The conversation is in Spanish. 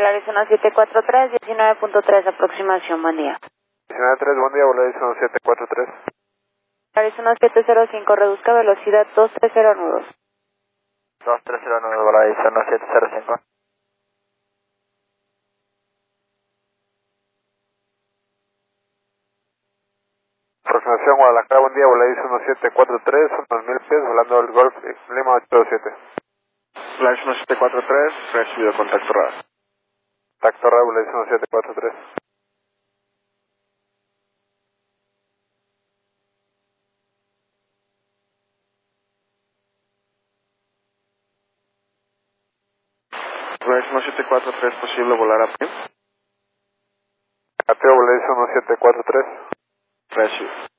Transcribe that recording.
Polaris 1743, 19.3, aproximación, buen día. 19.3, buen día, Polaris 1743. Polaris 1705, reduzca velocidad 230 nudos. 2309, Polaris 1705. Aproximación Guadalajara, buen día, Polaris 1743, unos 1000 pies, volando el Golf Lima 827. Polaris 1743, recibido contacto radar. Contacto radar, Polaris 1743. Polaris 1743, posible volar a pie. Ateo, Polaris 1743. Recibido.